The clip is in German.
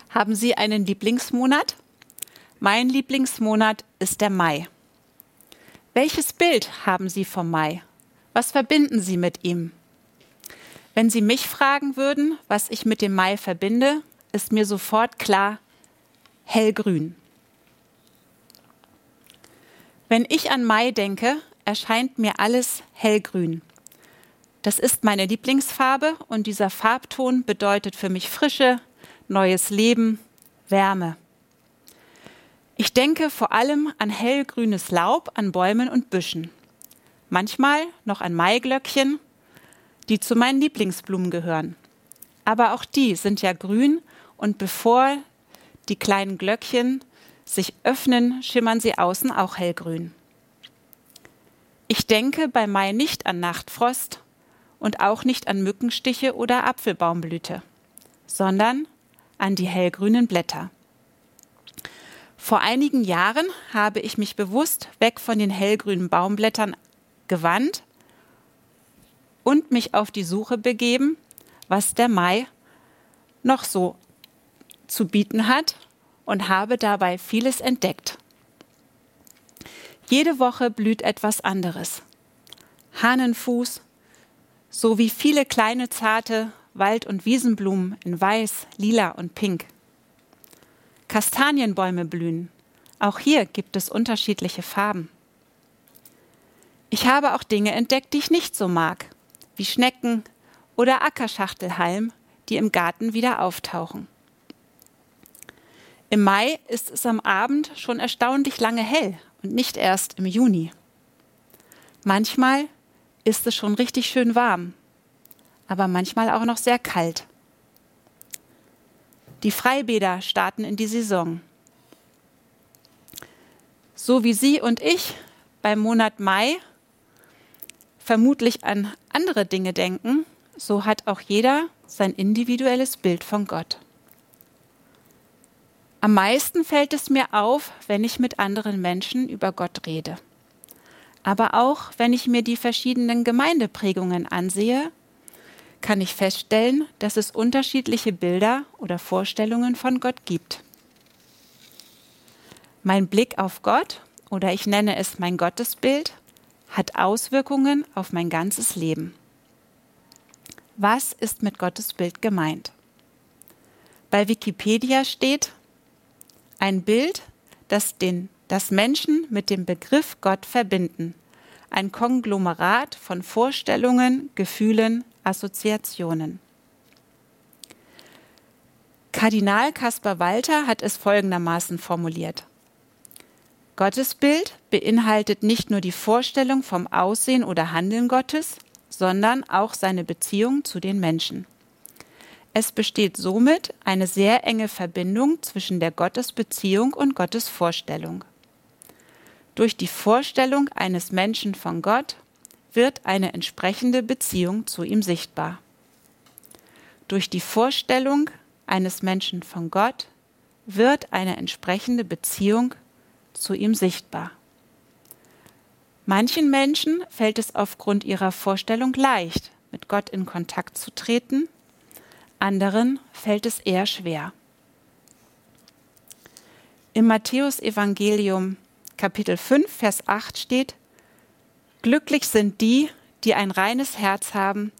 Haben Sie einen Lieblingsmonat? Mein Lieblingsmonat ist der Mai. Welches Bild haben Sie vom Mai? Was verbinden Sie mit ihm? Wenn Sie mich fragen würden, was ich mit dem Mai verbinde, ist mir sofort klar: hellgrün. Wenn ich an Mai denke, erscheint mir alles hellgrün. Das ist meine Lieblingsfarbe und dieser Farbton bedeutet für mich Frische, neues Leben, Wärme. Ich denke vor allem an hellgrünes Laub an Bäumen und Büschen. Manchmal noch an Maiglöckchen, die zu meinen Lieblingsblumen gehören. Aber auch die sind ja grün und bevor die kleinen Glöckchen sich öffnen, schimmern sie außen auch hellgrün. Ich denke bei Mai nicht an Nachtfrost und auch nicht an Mückenstiche oder Apfelbaumblüte, sondern an die hellgrünen Blätter. Vor einigen Jahren habe ich mich bewusst weg von den hellgrünen Baumblättern gewandt und mich auf die Suche begeben, was der Mai noch so zu bieten hat, und habe dabei vieles entdeckt. Jede Woche blüht etwas anderes. Hahnenfuß sowie viele kleine zarte Wald- und Wiesenblumen in Weiß, Lila und Pink. Kastanienbäume blühen. Auch hier gibt es unterschiedliche Farben. Ich habe auch Dinge entdeckt, die ich nicht so mag, wie Schnecken oder Ackerschachtelhalm, die im Garten wieder auftauchen. Im Mai ist es am Abend schon erstaunlich lange hell und nicht erst im Juni. Manchmal ist es schon richtig schön warm, aber manchmal auch noch sehr kalt. Die Freibäder starten in die Saison. So wie Sie und ich beim Monat Mai vermutlich an andere Dinge denken, so hat auch jeder sein individuelles Bild von Gott. Am meisten fällt es mir auf, wenn ich mit anderen Menschen über Gott rede. Aber auch wenn ich mir die verschiedenen Gemeindeprägungen ansehe, kann ich feststellen, dass es unterschiedliche Bilder oder Vorstellungen von Gott gibt. Mein Blick auf Gott, oder ich nenne es mein Gottesbild, hat Auswirkungen auf mein ganzes Leben. Was ist mit Gottesbild gemeint? Bei Wikipedia steht: ein Bild, das Menschen mit dem Begriff Gott verbinden. Ein Konglomerat von Vorstellungen, Gefühlen, Assoziationen. Kardinal Kaspar Walter hat es folgendermaßen formuliert: Gottesbild beinhaltet nicht nur die Vorstellung vom Aussehen oder Handeln Gottes, sondern auch seine Beziehung zu den Menschen. Es besteht somit eine sehr enge Verbindung zwischen der Gottesbeziehung und Gottes Vorstellung. Durch die Vorstellung eines Menschen von Gott wird eine entsprechende Beziehung zu ihm sichtbar. Durch die Vorstellung eines Menschen von Gott wird eine entsprechende Beziehung zu ihm sichtbar. Manchen Menschen fällt es aufgrund ihrer Vorstellung leicht, mit Gott in Kontakt zu treten, anderen fällt es eher schwer. Im Matthäus-Evangelium Kapitel 5, Vers 8 steht: Glücklich sind die, die ein reines Herz haben,